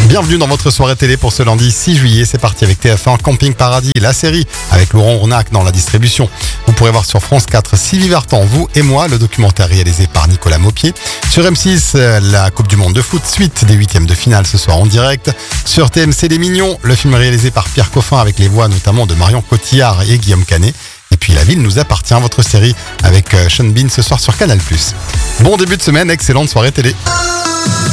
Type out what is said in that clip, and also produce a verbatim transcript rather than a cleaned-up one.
Bienvenue dans votre soirée télé pour ce lundi six juillet. C'est parti avec T F un Camping Paradis, la série avec Laurent Ronac dans la distribution. Vous pourrez voir sur France quatre Sylvie Vartan, Vous et moi, le documentaire réalisé par Nicolas Maupied. Sur M six, la Coupe du Monde de foot, suite des huitièmes de finale ce soir en direct. Sur T M C Les Mignons, le film réalisé par Pierre Coffin avec les voix notamment de Marion Cotillard et Guillaume Canet. Et puis La Ville nous appartient, votre série avec Sean Bean ce soir sur Canal plus. Bon début de semaine, excellente soirée télé.